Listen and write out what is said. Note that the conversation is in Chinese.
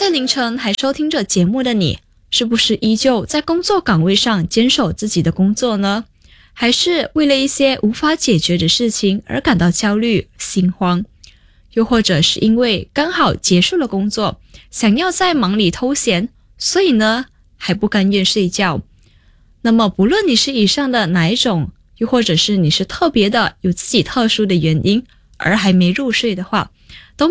个凌晨还收听着节目的你，是不是依旧在工作岗位上坚守自己的工作呢？还是为了一些无法解决的事情而感到焦虑、心慌？又或者是因为刚好结束了工作，想要在忙里偷闲，所以呢还不甘愿睡觉？那么不论你是以上的哪一种，又或者是你是特别的有自己特殊的原因而还没入睡的话，